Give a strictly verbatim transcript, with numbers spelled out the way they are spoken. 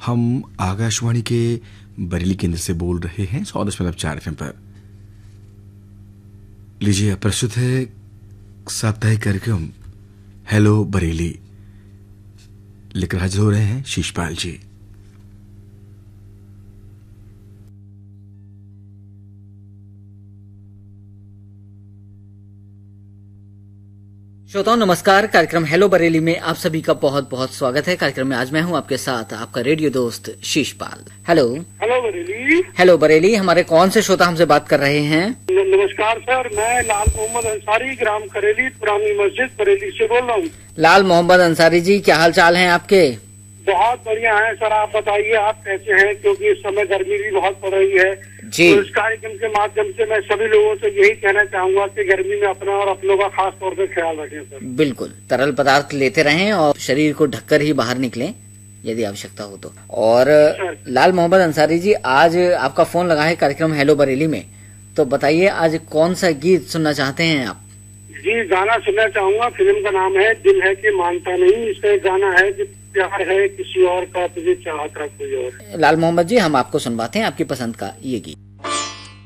हम आकाशवाणी के बरेली केंद्र से बोल रहे हैं सौ दशमलव चार एफ एम पर। लीजिए प्रस्तुत है साप्ताहिक कार्यक्रम हेलो बरेली। लेकर हाजिर हो रहे हैं शीशपाल जी। श्रोताओं नमस्कार। कार्यक्रम हेलो बरेली में आप सभी का बहुत बहुत स्वागत है। कार्यक्रम में आज मैं हूं आपके साथ आपका रेडियो दोस्त Sheeshpal. Hello hello Bareilly. Hello Bareilly, हमारे कौन से श्रोता हमसे बात कर रहे हैं? नमस्कार सर, मैं लाल मोहम्मद अंसारी, ग्राम करेली, पुरानी मस्जिद, बरेली से बोल रहा हूँ। लाल मोहम्मद अंसारी जी, क्या हाल चाल है आपके? बहुत बढ़िया है सर, आप बताइए आप कैसे हैं? क्योंकि इस समय गर्मी भी बहुत पड़ रही है जी। तो इस कार्यक्रम के माध्यम से मैं सभी लोगों से यही कहना चाहूंगा कि गर्मी में अपना और अपनों का खास तौर पे ख्याल रखें सर। बिल्कुल, तरल पदार्थ लेते रहें और शरीर को ढककर ही बाहर निकलें यदि आवश्यकता हो तो। और लाल मोहम्मद अंसारी जी, आज आपका फोन लगा है कार्यक्रम हेलो बरेली में, तो बताइए आज कौन सा गीत सुनना चाहते हैं आप? जी, गाना सुनना चाहूंगा। फिल्म का नाम है दिल है कि मानता नहीं। इसका गाना है कि प्यार है किसी और का, तुझे चाहता कोई और। लाल मोहम्मद जी, हम आपको सुनवाते हैं आपकी पसंद का ये गीत।